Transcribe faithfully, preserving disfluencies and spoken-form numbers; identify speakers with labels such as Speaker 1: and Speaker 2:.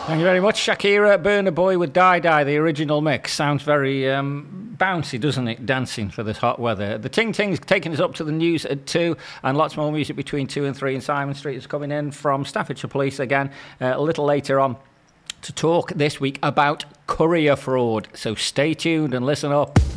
Speaker 1: Thank you very much. Shakira, Burna Boy with Die Die, the original mix. Sounds very um, bouncy, doesn't it? Dancing for this hot weather. The Ting Ting's taking us up to the news at two, and lots more music between two and three. And Simon Street is coming in from Staffordshire Police again uh, a little later on to talk this week about courier fraud. So stay tuned and listen up.